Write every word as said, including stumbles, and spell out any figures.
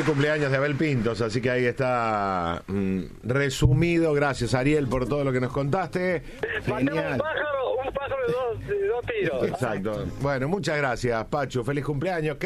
cumpleaños de Abel Pintos, así que ahí está mm, resumido. Gracias, Ariel, por todo lo que nos contaste. Genial. Un pájaro, un pájaro de dos, de dos tiros. Exacto. Bueno, muchas gracias, Pachu. Feliz cumpleaños.